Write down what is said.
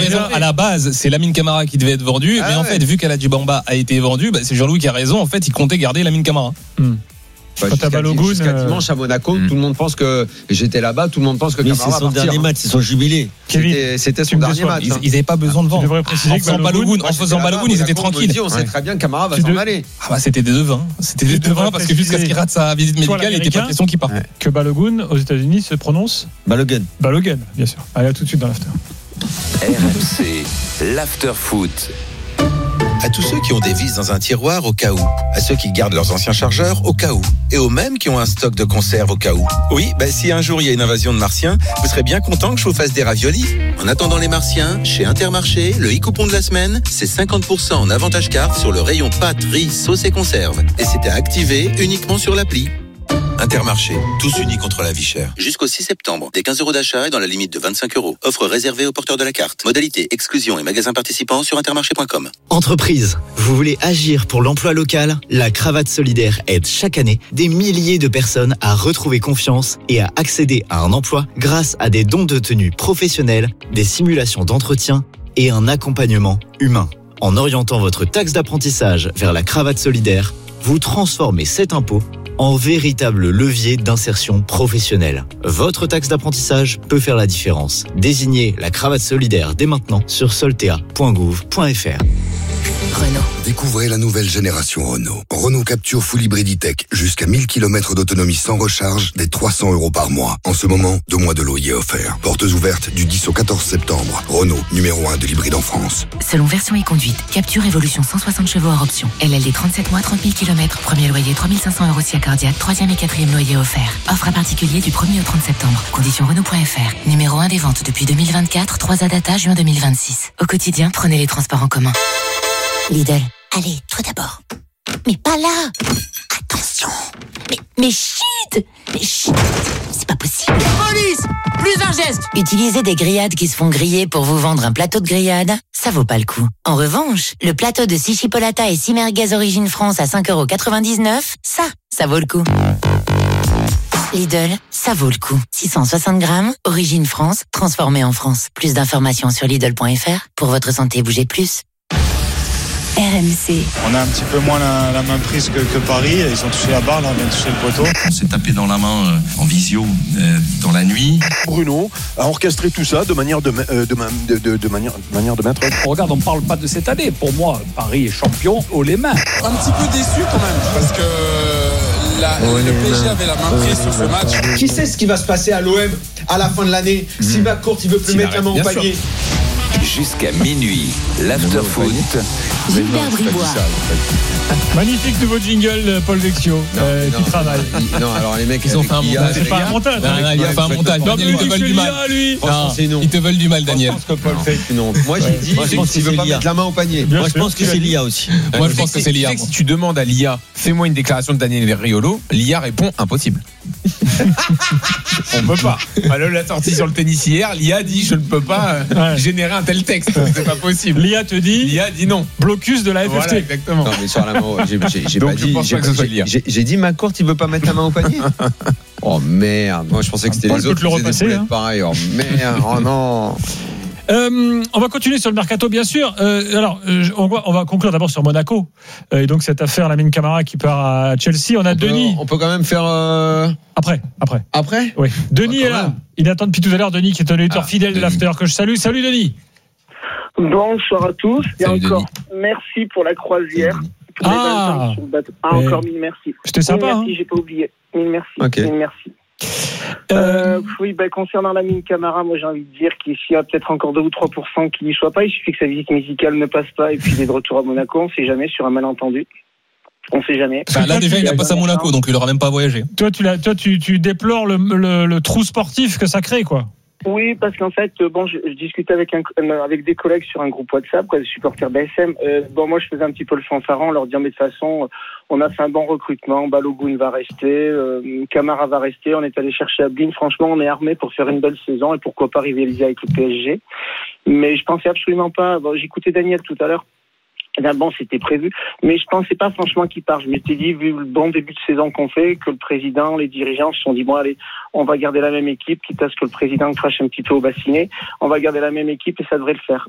raison. À la base, c'est Lamine Camara qui devait être vendu, mais en fait, vu qu'Aladji Bamba a été vendu, c'est Jean-Louis qui a raison. En fait, il comptait garder Lamine Camara. Quand t'as Balogun, jusqu'à dimanche à Monaco, tout le monde pense que j'étais là-bas, tout le monde pense que Camara c'est son dernier match, c'est son jubilé. C'était son dernier match. Ils n'avaient pas besoin de vendre. Tu devrais préciser en faisant Balogun, ils étaient tranquilles. On sait très bien que Camara va s'en aller. C'était des devins. C'était des devins parce que jusqu'à ce qu'il rate sa visite médicale, il n'était pas question qu'il parte. Que Balogun aux États-Unis se prononce Balogun, bien sûr. Allez, à tout de suite dans l'after. RMC, l'after foot. À tous ceux qui ont des vis dans un tiroir au cas où, à ceux qui gardent leurs anciens chargeurs au cas où, et aux mêmes qui ont un stock de conserve au cas où. Oui, si un jour il y a une invasion de martiens, vous serez bien content que je vous fasse des raviolis. En attendant les martiens, chez Intermarché, le e-coupon de la semaine, c'est 50% en avantage carte sur le rayon pâtes, riz, sauce et conserve. Et c'était activé uniquement sur l'appli. Intermarché, tous unis contre la vie chère. Jusqu'au 6 septembre, des 15 € d'achat et dans la limite de 25 €. Offre réservée aux porteurs de la carte. Modalité, exclusion et magasins participants sur intermarché.com. Entreprise, vous voulez agir pour l'emploi local ? La Cravate Solidaire aide chaque année des milliers de personnes à retrouver confiance et à accéder à un emploi grâce à des dons de tenue professionnels, des simulations d'entretien et un accompagnement humain. En orientant votre taxe d'apprentissage vers la Cravate Solidaire, vous transformez cet impôt en véritable levier d'insertion professionnelle. Votre taxe d'apprentissage peut faire la différence. Désignez la Cravate Solidaire dès maintenant sur soltea.gouv.fr. Renault. Découvrez la nouvelle génération Renault. Renault Capture Full Hybrid E-Tech. Jusqu'à 1000 km d'autonomie sans recharge, dès 300 € par mois. En ce moment, 2 mois de loyer offerts. Portes ouvertes du 10 au 14 septembre. Renault, numéro 1 de l'hybride en France. Selon version et conduite, Capture Evolution 160 chevaux hors option. LLD 37 mois, 30 000 km. Premier loyer 3 500 € si accordiaque. Troisième et quatrième loyer offert. Offre à particulier du 1er au 30 septembre. Conditions Renault.fr. Numéro 1 des ventes depuis 2024. 3 à data, juin 2026. Au quotidien, prenez les transports en commun. Lidl. Allez, toi d'abord. Mais pas là. Attention. Mais chut. C'est pas possible. Police! Plus un geste! Utiliser des grillades qui se font griller pour vous vendre un plateau de grillade, ça vaut pas le coup. En revanche, le plateau de 6 chipolata et 6 merguez origine France à 5,99 €, ça vaut le coup. Lidl, ça vaut le coup. 660 grammes, origine France, transformé en France. Plus d'informations sur Lidl.fr. Pour votre santé, bougez plus. RMC. On a un petit peu moins la main prise que Paris. Ils ont touché la barre, là on vient de toucher le poteau. On s'est tapé dans la main en visio dans la nuit. Bruno a orchestré tout ça de manière de mettre. Regarde, on parle pas de cette année. Pour moi, Paris est champion haut les mains. Un petit peu déçu quand même parce que le PSG avait la main prise sur ce match. Qui sait ce qui va se passer à l'OM à la fin de l'année si McCourt il veut plus mettre la main au panier. Jusqu'à minuit, l'after-foot. Gilbert Bribois. Magnifique nouveau jingle, Paul Vecchio, qui travaille. Non, alors les mecs, ils ont fait un montage. C'est pas un montage. Il a fait un montage. Daniel, ils te veulent du mal. Ils te veulent du mal, Daniel. Je pense que Paul fait non. Moi, j'ai dit qu'il veut pas mettre la main au panier. Moi, je pense que c'est l'IA aussi. Moi, je pense que c'est l'IA. Si tu demandes à l'IA, fais-moi une déclaration de Daniel Riolo, l'IA répond impossible. On peut pas. Alors, la sortie sur le tennis hier, l'IA dit je ne peux pas générer un tel texte. C'est pas possible. L'IA te dit. L'IA dit non. Blocus de la FFT. Voilà, exactement. Non, mais sur la main, j'ai pas dit. J'ai dit McCourt, il veut pas mettre la main au panier. Oh merde. Moi, je pensais que c'était les autres qui faisaient des boulettes pareilles. Oh merde. Oh non. On va continuer sur le mercato, bien sûr. Alors, on va conclure d'abord sur Monaco. Et donc, cette affaire, Lamine Camara qui part à Chelsea. On a Denis. On peut quand même faire. Après. Oui. Denis est là. Il attend depuis tout à l'heure. Denis, qui est un auditeur fidèle de l'after, que je salue. Salut, Denis. Bonsoir à tous. Et encore, merci pour la croisière. Encore mille merci. C'était sympa. Merci, j'ai pas oublié. Mille merci. Okay. Mille merci. Oui, concernant Lamine Camara, moi j'ai envie de dire qu'il y a peut-être encore 2 ou 3% qui n'y soient pas. Il suffit que sa visite musicale ne passe pas et puis il est de retour à Monaco. On ne sait jamais sur un malentendu. On ne sait jamais. Là déjà, il a passé à Monaco, donc il n'aura même pas voyagé. Toi, tu déplores le trou sportif que ça crée, quoi. Oui, parce qu'en fait, je discutais avec des collègues sur un groupe WhatsApp, des supporters BSM. Moi, je faisais un petit peu le fanfaron, leur dire, mais de toute façon, on a fait un bon recrutement, Balogun va rester, Camara va rester, on est allé chercher Ablin. Franchement, on est armé pour faire une belle saison et pourquoi pas rivaliser avec le PSG. Mais je pensais absolument pas. J'écoutais Daniel tout à l'heure. C'était prévu, mais je pensais pas franchement qu'il part. Je m'étais dit, vu le bon début de saison qu'on fait, que le président, les dirigeants se sont dit, bon allez, on va garder la même équipe, quitte à ce que le président crache un petit peu au bassinet, on va garder la même équipe et ça devrait le faire.